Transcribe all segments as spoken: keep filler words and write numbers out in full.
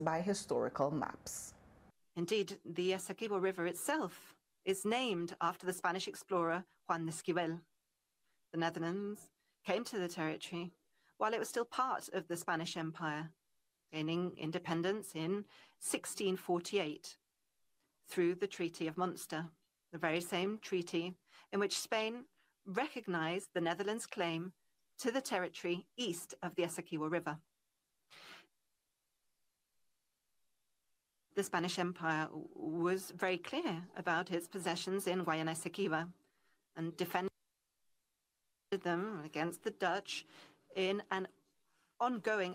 by historical maps. Indeed, the Essequibo River itself is named after the Spanish explorer Juan de Esquivel. The Netherlands came to the territory while it was still part of the Spanish Empire, gaining independence in sixteen forty-eight through the Treaty of Munster, the very same treaty in which Spain recognized the Netherlands' claim to the territory east of the Essequibo River. The Spanish Empire was very clear about its possessions in Guayana Esequiba and defended them against the Dutch in an ongoing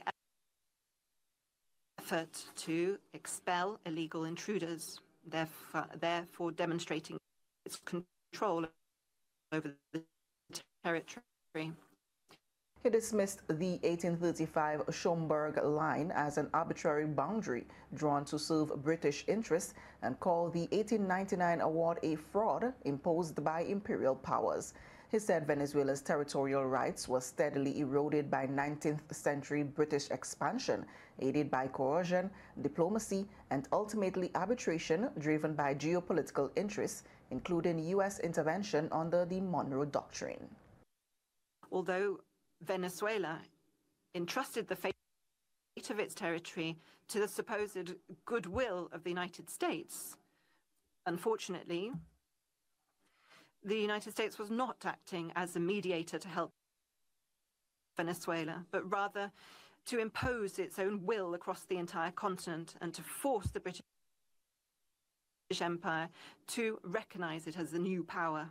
effort to expel illegal intruders, therefore, therefore demonstrating its control over the territory. He dismissed the eighteen thirty-five Schomberg Line as an arbitrary boundary drawn to serve British interests and called the eighteen ninety-nine award a fraud imposed by imperial powers. He said Venezuela's territorial rights were steadily eroded by nineteenth century British expansion, aided by coercion, diplomacy, and ultimately arbitration driven by geopolitical interests, including U S intervention under the Monroe Doctrine. Although Venezuela entrusted the fate of its territory to the supposed goodwill of the United States, unfortunately, the United States was not acting as a mediator to help Venezuela, but rather to impose its own will across the entire continent and to force the British Empire to recognize it as a new power.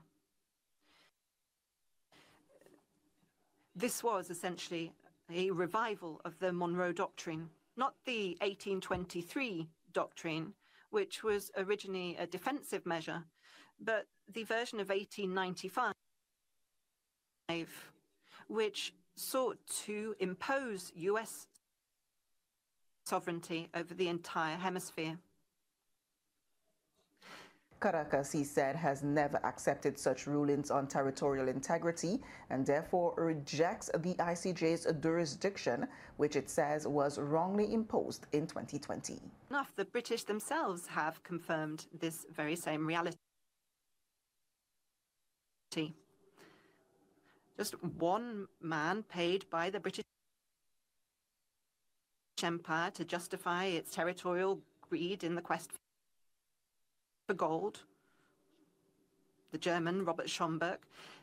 This was essentially a revival of the Monroe Doctrine, not the eighteen twenty-three Doctrine, which was originally a defensive measure, but the version of eighteen ninety-five, which sought to impose U S sovereignty over the entire hemisphere. Caracas, he said, has never accepted such rulings on territorial integrity and therefore rejects the I C J's jurisdiction, which it says was wrongly imposed in twenty twenty. Enough, the British themselves have confirmed this very same reality. Just one man paid by the British Empire to justify its territorial greed in the quest for gold, the German Robert Schomburg,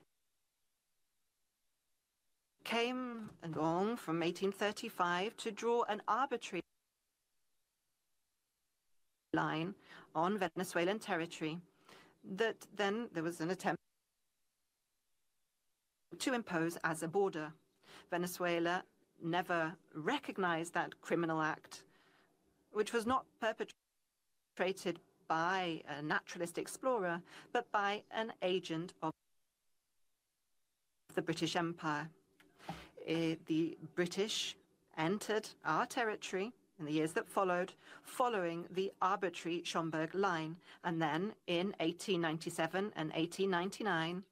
came along from eighteen thirty-five to draw an arbitrary line on Venezuelan territory that then there was an attempt to impose as a border. Venezuela never recognized that criminal act, which was not perpetrated by a naturalist explorer, but by an agent of the British Empire. Uh, the British entered our territory in the years that followed, following the arbitrary Schomburg Line, and then in eighteen ninety-seven and eighteen ninety-nine,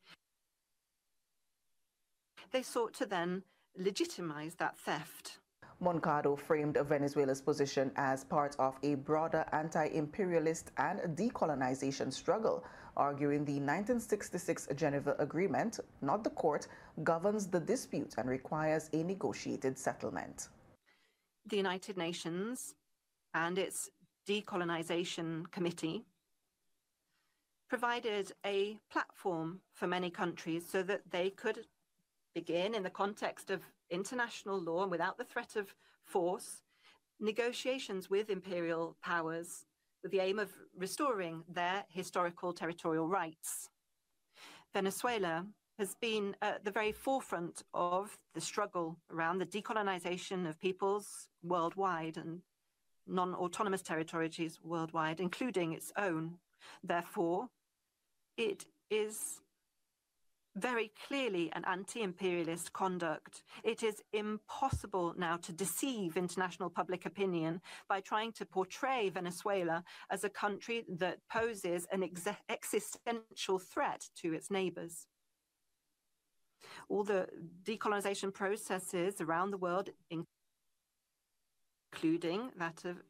they sought to then legitimize that theft. Moncado framed Venezuela's position as part of a broader anti-imperialist and decolonization struggle, arguing the nineteen sixty-six Geneva Agreement, not the court, governs the dispute and requires a negotiated settlement. The United Nations and its Decolonization Committee provided a platform for many countries so that they could begin, in the context of international law and without the threat of force, negotiations with imperial powers with the aim of restoring their historical territorial rights. Venezuela has been at the very forefront of the struggle around the decolonization of peoples worldwide and non-autonomous territories worldwide, including its own. Therefore, it is very clearly an anti-imperialist conduct. It is impossible now to deceive international public opinion by trying to portray Venezuela as a country that poses an ex existential threat to its neighbors. All the decolonization processes around the world, including that of